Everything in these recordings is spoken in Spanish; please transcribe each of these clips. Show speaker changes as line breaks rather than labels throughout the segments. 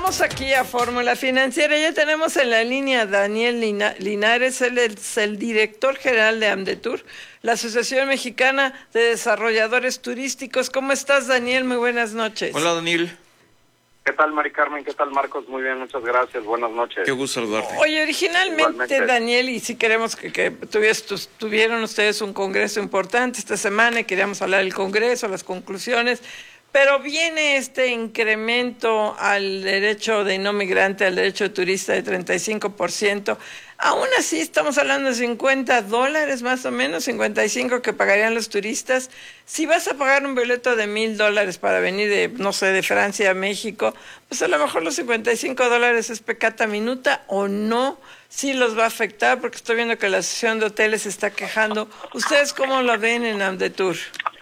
Regresamos aquí a Fórmula Financiera. Ya tenemos en la línea a Daniel Linares, él es el director general de AMDETUR, la Asociación Mexicana de Desarrolladores Turísticos. ¿Cómo estás, Daniel? Muy buenas noches.
Hola, Daniel.
¿Qué tal, Mari Carmen? ¿Qué tal, Marcos? Muy bien, muchas gracias. Buenas noches.
Qué gusto saludarte.
Oye, originalmente,
Igualmente.
Daniel, y si queremos que tuvieron ustedes un congreso importante esta semana y queríamos hablar del congreso, las conclusiones, pero viene este incremento al derecho de no migrante, al derecho de turista de 35%. Aún así estamos hablando de $50 más o menos, 55 que pagarían los turistas. Si vas a pagar un boleto de $1,000 para venir de, no sé, de Francia a México, pues a lo mejor los $55 es peccata minuta o no, sí los va a afectar, porque estoy viendo que la Asociación de Hoteles se está quejando. ¿Ustedes cómo lo ven en AMDETUR?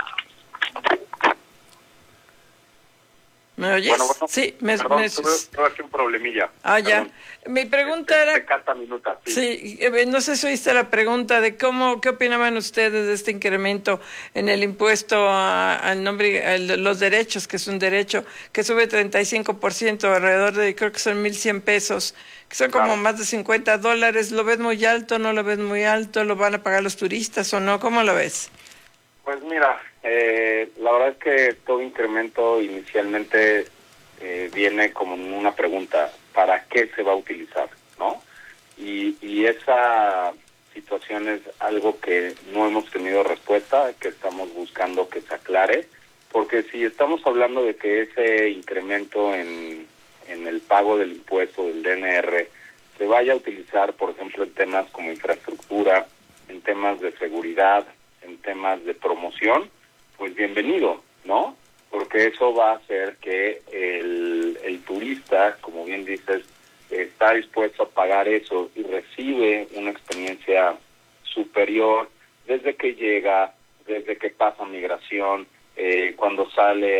¿Me oyes?
Bueno,
sí,
tuve aquí un problemilla.
Ah, ya.
Perdón.
Mi pregunta era...
Peccata minuta, sí.
Sí, no sé si oíste la pregunta de qué opinaban ustedes de este incremento en el impuesto a los derechos, que es un derecho que sube 35%, alrededor de, creo que son 1,100 pesos, que son como más de $50. ¿Lo ves muy alto, no lo ves muy alto? ¿Lo van a pagar los turistas o no? ¿Cómo lo ves?
Pues mira, la verdad es que todo incremento inicialmente viene como una pregunta, ¿para qué se va a utilizar? ¿No? Y esa situación es algo que no hemos tenido respuesta, que estamos buscando que se aclare, porque si estamos hablando de que ese incremento en el pago del impuesto del DNR se vaya a utilizar, por ejemplo, en temas como infraestructura, en temas de seguridad, en temas de promoción, pues bienvenido, ¿no? Porque eso va a hacer que el turista, como bien dices, está dispuesto a pagar eso y recibe una experiencia superior desde que llega, desde que pasa migración, cuando sale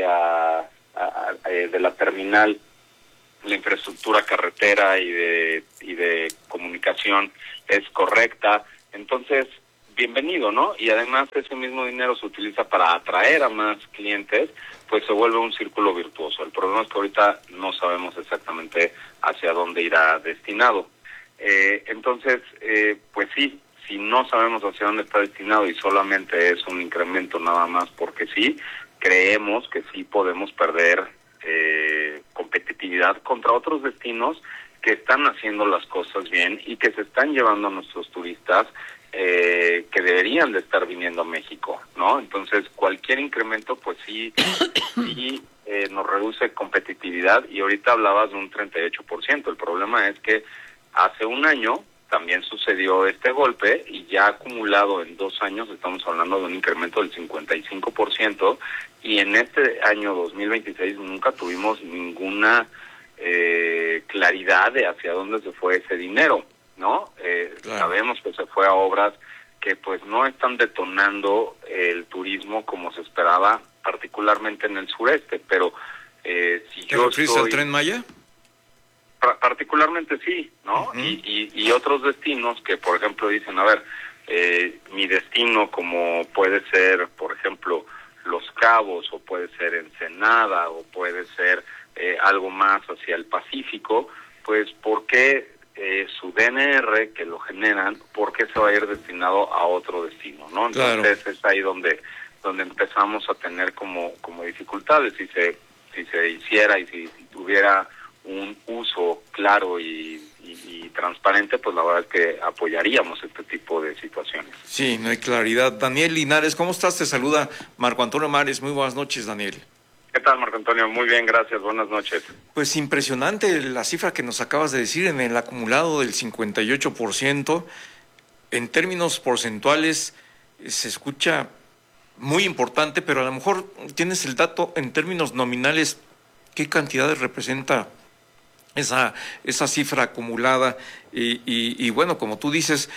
de la terminal, la infraestructura carretera y de comunicación es correcta. Entonces, bienvenido, ¿no? Y además ese mismo dinero se utiliza para atraer a más clientes, pues se vuelve un círculo virtuoso. El problema es que ahorita no sabemos exactamente hacia dónde irá destinado. Entonces, pues sí, si no sabemos hacia dónde está destinado y solamente es un incremento nada más porque sí, creemos que sí podemos perder competitividad contra otros destinos que están haciendo las cosas bien y que se están llevando a nuestros turistas que deberían de estar viniendo a México, ¿no? Entonces, cualquier incremento, pues sí nos reduce competitividad, y ahorita hablabas de un 38%. El problema es que hace un año también sucedió este golpe y ya acumulado en 2 años estamos hablando de un incremento del 55%, y en este año 2026 nunca tuvimos ninguna claridad de hacia dónde se fue ese dinero, ¿no? Claro. Sabemos que se fue a obras que pues no están detonando el turismo como se esperaba, particularmente en el sureste, pero si
¿Te refieres al Tren Maya?
Particularmente sí, ¿no?
Uh-huh.
Y otros destinos que, por ejemplo, dicen, a ver, mi destino como puede ser, por ejemplo, Los Cabos, o puede ser Ensenada, o puede ser algo más hacia el Pacífico, pues ¿por qué su DNR que lo generan, por qué se va a ir destinado a otro destino, ¿no? Entonces claro, es ahí donde empezamos a tener como dificultades. Si se hiciera y si tuviera un uso claro y transparente, pues la verdad es que apoyaríamos este tipo de situaciones.
Sí, no hay claridad. Daniel Linares, ¿cómo estás? Te saluda Marco Antonio Mares. Muy buenas noches, Daniel.
¿Qué tal, Marco Antonio? Muy bien, gracias. Buenas noches.
Pues impresionante la cifra que nos acabas de decir en el acumulado del 58%. En términos porcentuales se escucha muy importante, pero a lo mejor tienes el dato en términos nominales. ¿Qué cantidades representa esa cifra acumulada? Y bueno, como tú dices,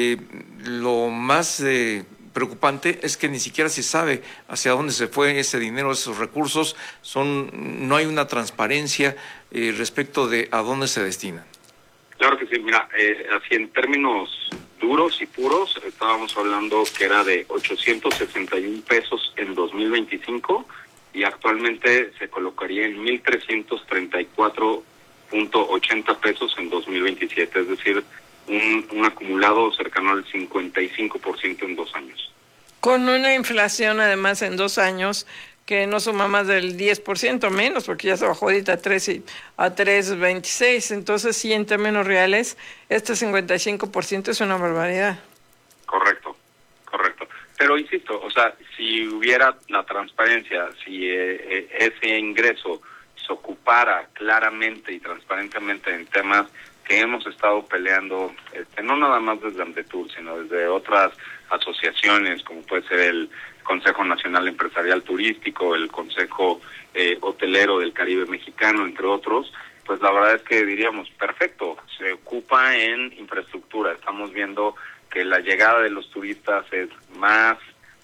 lo más preocupante es que ni siquiera se sabe hacia dónde se fue ese dinero, esos recursos. No hay una transparencia respecto de a dónde se destinan.
Claro que sí, mira, así en términos duros y puros, estábamos hablando que era de 861 pesos en 2025 y actualmente se colocaría en 1,334 pesos en 2027, es decir, un acumulado cercano al 55% en 2 años.
Con una inflación además en 2 años que no suma más del 10% menos, porque ya se bajó ahorita a 3.26, entonces sí, en términos reales, este 55% es una barbaridad.
Correcto. Pero insisto, o sea, si hubiera la transparencia, si ese ingreso se ocupara claramente y transparentemente en temas que hemos estado peleando, no nada más desde AMDETUR, sino desde otras asociaciones, como puede ser el Consejo Nacional Empresarial Turístico, el Consejo Hotelero del Caribe Mexicano, entre otros, pues la verdad es que diríamos, perfecto, se ocupa en infraestructura. Estamos viendo que la llegada de los turistas es más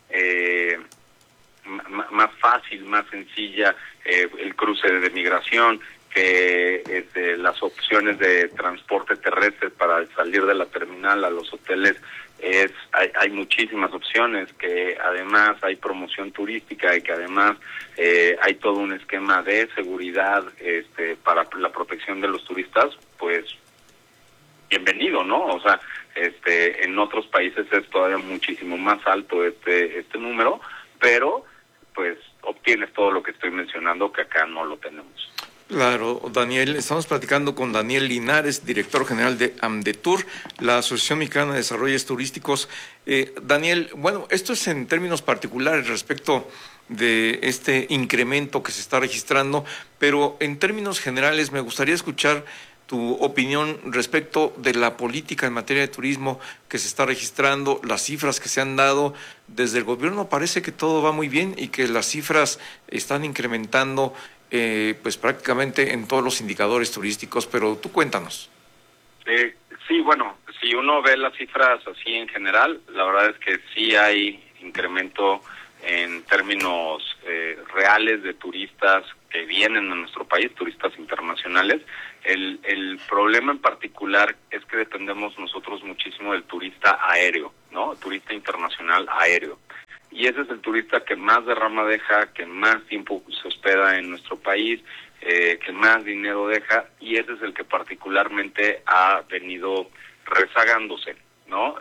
fácil, más sencilla, el cruce de migración, que las opciones de transporte terrestre para salir de la terminal a los hoteles, hay muchísimas opciones, que además hay promoción turística y que además hay todo un esquema de seguridad para la protección de los turistas, pues bienvenido, ¿no? O sea, en otros países es todavía muchísimo más alto este número, pero pues obtienes todo lo que estoy mencionando, que acá no lo tenemos.
Claro, Daniel, estamos platicando con Daniel Linares, director general de AMDETUR, la Asociación Mexicana de Desarrollos Turísticos. Daniel, bueno, esto es en términos particulares respecto de este incremento que se está registrando, pero en términos generales me gustaría escuchar tu opinión respecto de la política en materia de turismo que se está registrando, las cifras que se han dado. Desde el gobierno parece que todo va muy bien y que las cifras están incrementando pues prácticamente en todos los indicadores turísticos, pero tú cuéntanos.
Sí, bueno, si uno ve las cifras así en general, la verdad es que sí hay incremento en términos reales de turistas que vienen a nuestro país, turistas internacionales. El problema en particular es que dependemos nosotros muchísimo del turista aéreo, ¿no? Turista internacional aéreo. Y ese es el turista que más derrama deja, que más tiempo se hospeda en nuestro país, que más dinero deja, y ese es el que particularmente ha venido rezagándose, ¿no?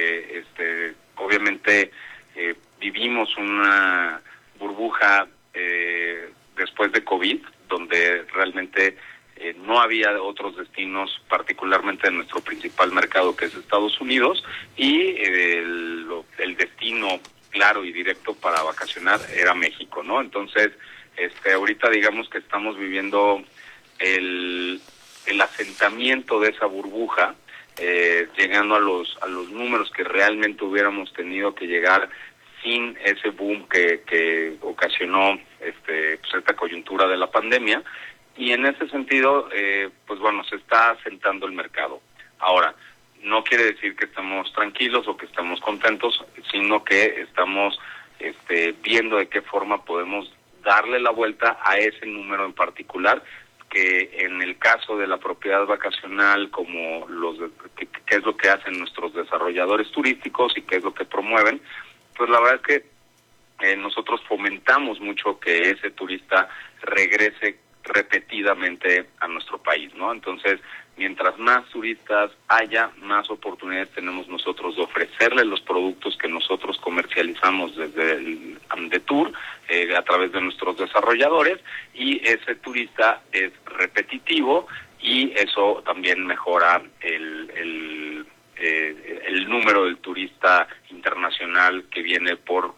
Obviamente vivimos una burbuja después de COVID, donde realmente no había otros destinos, particularmente en nuestro principal mercado, que es Estados Unidos, y el destino claro y directo para vacacionar era México, ¿no? Entonces, ahorita digamos que estamos viviendo el asentamiento de esa burbuja, llegando a los números que realmente hubiéramos tenido que llegar sin ese boom que ocasionó pues esta coyuntura de la pandemia, y en ese sentido, pues bueno, se está asentando el mercado. Ahora, no quiere decir que estamos tranquilos o que estamos contentos, sino que estamos viendo de qué forma podemos darle la vuelta a ese número en particular, que en el caso de la propiedad vacacional, como qué es lo que hacen nuestros desarrolladores turísticos y qué es lo que promueven, pues la verdad es que nosotros fomentamos mucho que ese turista regrese repetidamente a nuestro país, ¿no? Entonces, mientras más turistas haya, más oportunidades tenemos nosotros de ofrecerles los productos que nosotros comercializamos desde el AMDETUR, a través de nuestros desarrolladores, y ese turista es repetitivo, y eso también mejora el número del turista internacional que viene por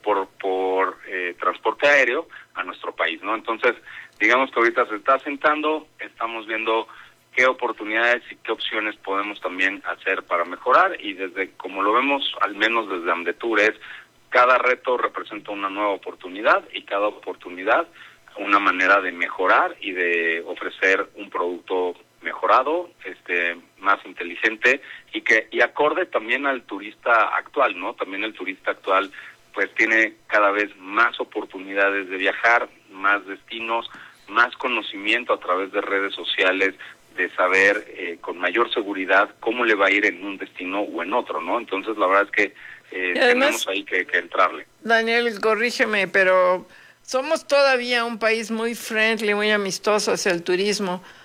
transporte aéreo a nuestro país, ¿no? Entonces, digamos que ahorita se está asentando, estamos viendo qué oportunidades y qué opciones podemos también hacer para mejorar, y como lo vemos, al menos desde AMDETUR, cada reto representa una nueva oportunidad, y cada oportunidad una manera de mejorar y de ofrecer un producto mejorado, más inteligente, y acorde también al turista actual, ¿no? También el turista actual pues tiene cada vez más oportunidades de viajar, más destinos, más conocimiento a través de redes sociales, de saber con mayor seguridad cómo le va a ir en un destino o en otro, ¿no? Entonces la verdad es que tenemos ahí que entrarle.
Daniel, corrígeme, pero somos todavía un país muy friendly, muy amistoso hacia el turismo.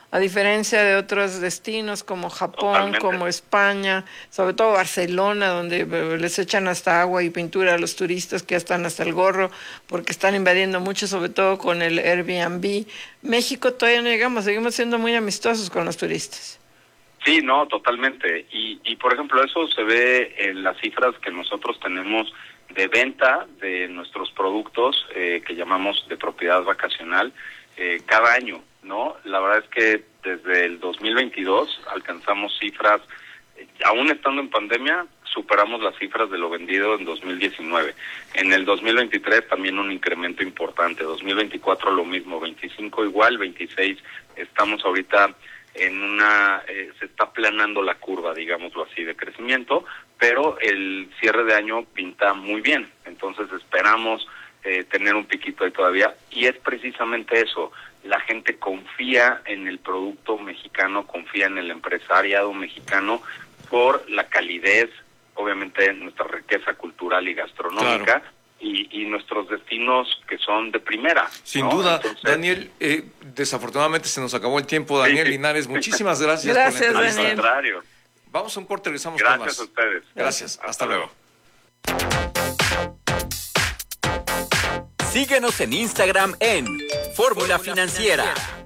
a diferencia de otros destinos como Japón,
Totalmente.
como España, sobre todo Barcelona, donde les echan hasta agua y pintura a los turistas que ya están hasta el gorro, porque están invadiendo mucho, sobre todo con el Airbnb. México todavía no llegamos, seguimos siendo muy amistosos con los turistas.
Sí, no, totalmente. Y por ejemplo, eso se ve en las cifras que nosotros tenemos de venta de nuestros productos que llamamos de propiedad vacacional cada año, ¿no? La verdad es que desde el 2022 alcanzamos cifras, aún estando en pandemia, superamos las cifras de lo vendido en 2019. En el 2023 también un incremento importante, 2024 lo mismo, 25 igual, 26 estamos ahorita en una, se está aplanando la curva, digámoslo así, de crecimiento, pero el cierre de año pinta muy bien, entonces esperamos tener un piquito ahí todavía, y es precisamente eso, la gente confía en el producto mexicano, confía en el empresariado mexicano por la calidez, obviamente nuestra riqueza cultural y gastronómica, claro, y nuestros destinos que son de primera.
Sin
¿no?
duda,
Entonces,
Daniel, desafortunadamente se nos acabó el tiempo. Daniel Linares, muchísimas gracias,
Gracias,
por la
Daniel.
entrevista.
al contrario.
Vamos a un corte, regresamos
Gracias
con más.
a ustedes.
Gracias, hasta luego.
Síguenos en Instagram en Fórmula Financiera.